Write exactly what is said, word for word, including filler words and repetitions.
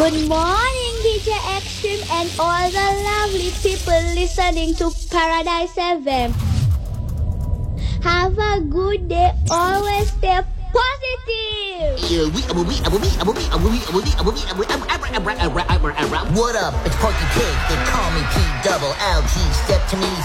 Good morning, D J Extreme and all the lovely people listening to Paradise F M. Have a good day, always stay positive. What up? It's Porky Pig. They call me P double L G. Step to me,